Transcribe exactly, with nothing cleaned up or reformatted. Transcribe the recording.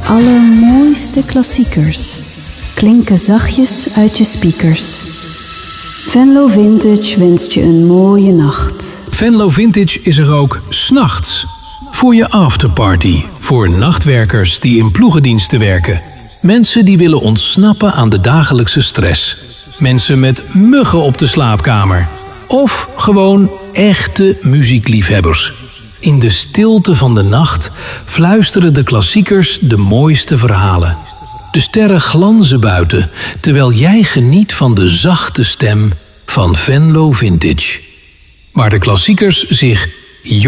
allermooiste klassiekers klinken zachtjes uit je speakers. Venlo Vintage wenst je een mooie nacht. Venlo Vintage is er ook 's nachts. Voor je afterparty. Voor nachtwerkers die in ploegendiensten werken. Mensen die willen ontsnappen aan de dagelijkse stress. Mensen met muggen op de slaapkamer. Of gewoon echte muziekliefhebbers. In de stilte van de nacht fluisteren de klassiekers de mooiste verhalen. De sterren glanzen buiten, terwijl jij geniet van de zachte stem van Venlo Vintage. Waar de klassiekers zich